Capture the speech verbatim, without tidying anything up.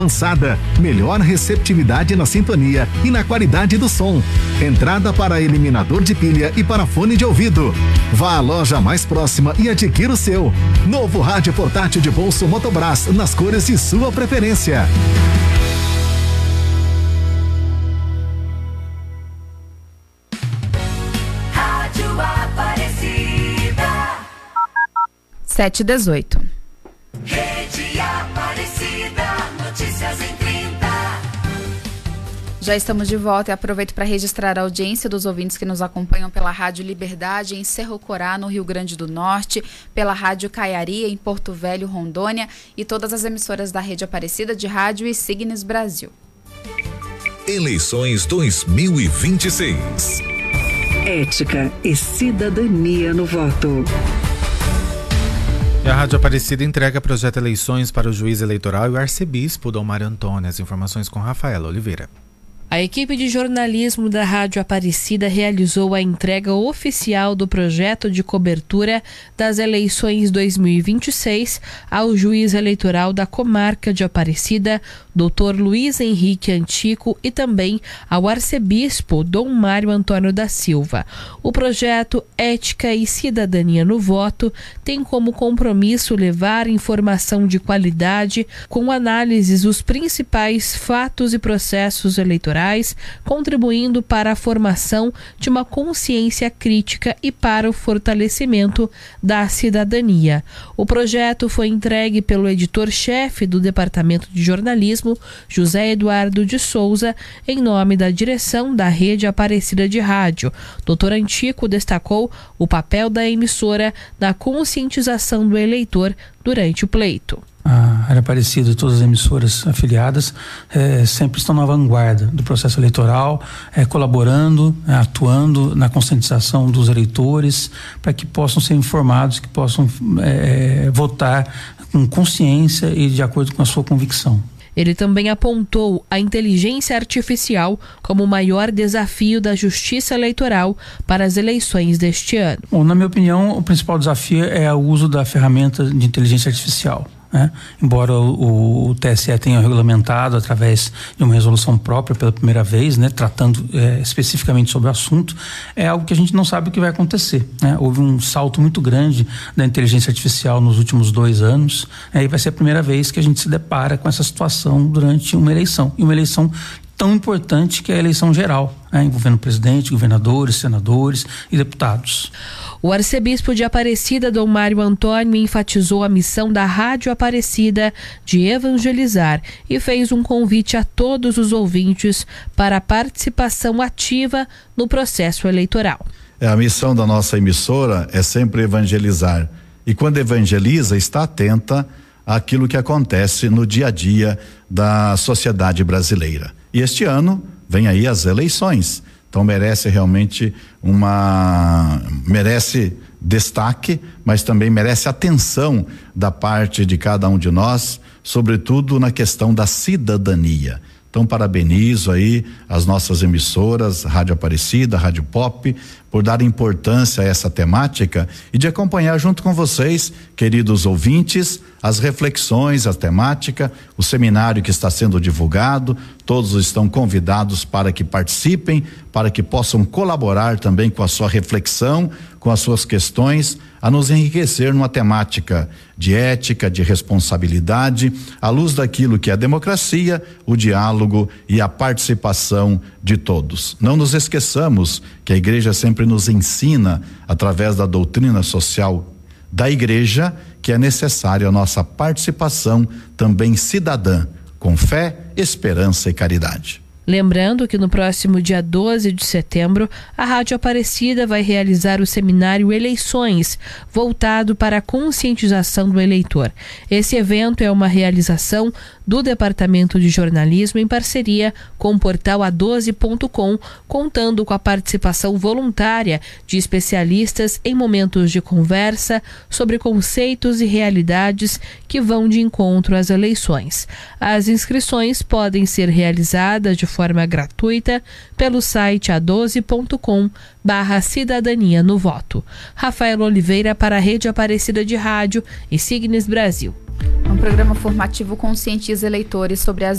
avançada, melhor receptividade na sintonia e na qualidade do som. Entrada para eliminador de pilha e para fone de ouvido. Vá à loja mais próxima e adquira o seu. Novo rádio portátil de bolso Motobras, nas cores de sua preferência. Rádio Aparecida. sete e dezoito. Rede Aparecida, notícias em trinta. Já estamos de volta e aproveito para registrar a audiência dos ouvintes que nos acompanham pela Rádio Liberdade em Cerro Corá, no Rio Grande do Norte, pela Rádio Caiari em Porto Velho, Rondônia, e todas as emissoras da Rede Aparecida de Rádio e Signes Brasil. Eleições dois mil e vinte e seis. Ética e cidadania no voto. E a Rádio Aparecida entrega projeto Eleições para o juiz eleitoral e o arcebispo Dom Mário Antônio. As informações com Rafaela Oliveira. A equipe de jornalismo da Rádio Aparecida realizou a entrega oficial do projeto de cobertura das eleições dois mil e vinte e seis ao juiz eleitoral da comarca de Aparecida, doutor Luiz Henrique Antico, e também ao arcebispo Dom Mário Antônio da Silva. O projeto Ética e Cidadania no Voto tem como compromisso levar informação de qualidade com análises dos principais fatos e processos eleitorais, contribuindo para a formação de uma consciência crítica e para o fortalecimento da cidadania. O projeto foi entregue pelo editor-chefe do Departamento de Jornalismo, José Eduardo de Souza, em nome da direção da Rede Aparecida de Rádio. doutor Antico destacou o papel da emissora na conscientização do eleitor durante o pleito. A Rádio Aparecida e todas as emissoras afiliadas é, sempre estão na vanguarda do processo eleitoral, é, colaborando, é, atuando na conscientização dos eleitores para que possam ser informados, que possam é, votar com consciência e de acordo com a sua convicção. Ele também apontou a inteligência artificial como o maior desafio da justiça eleitoral para as eleições deste ano. Bom, na minha opinião, o principal desafio é o uso da ferramenta de inteligência artificial. É, embora o, o T S E tenha regulamentado através de uma resolução própria pela primeira vez, né, tratando é, especificamente sobre o assunto, é algo que a gente não sabe o que vai acontecer, né? Houve um salto muito grande da inteligência artificial nos últimos dois anos, é, e vai ser a primeira vez que a gente se depara com essa situação durante uma eleição, e uma eleição tão importante que é a eleição geral, né, envolvendo presidente, governadores, senadores e deputados. O arcebispo de Aparecida, Dom Mário Antônio, enfatizou a missão da Rádio Aparecida de evangelizar e fez um convite a todos os ouvintes para a participação ativa no processo eleitoral. É, a missão da nossa emissora é sempre evangelizar, e quando evangeliza está atenta àquilo que acontece no dia a dia da sociedade brasileira. E este ano vem aí as eleições, então merece realmente uma, merece destaque, mas também merece atenção da parte de cada um de nós, sobretudo na questão da cidadania. Então parabenizo aí as nossas emissoras, Rádio Aparecida, Rádio Pop, por dar importância a essa temática e de acompanhar junto com vocês, queridos ouvintes, as reflexões, a temática, o seminário que está sendo divulgado. Todos estão convidados para que participem, para que possam colaborar também com a sua reflexão, com as suas questões, a nos enriquecer numa temática de ética, de responsabilidade, à luz daquilo que é a democracia, o diálogo e a participação de todos. Não nos esqueçamos que a igreja sempre nos ensina, através da doutrina social da igreja, que é necessária a nossa participação também cidadã, com fé, esperança e caridade. Lembrando que no próximo dia doze de setembro, a Rádio Aparecida vai realizar o seminário Eleições, voltado para a conscientização do eleitor. Esse evento é uma realização do Departamento de Jornalismo em parceria com o portal a doze ponto com, contando com a participação voluntária de especialistas em momentos de conversa sobre conceitos e realidades que vão de encontro às eleições. As inscrições podem ser realizadas de forma gratuita pelo site a doze ponto com barra cidadania no voto. Rafaela Oliveira para a Rede Aparecida de Rádio e Signes Brasil. Um programa formativo conscientiza eleitores sobre as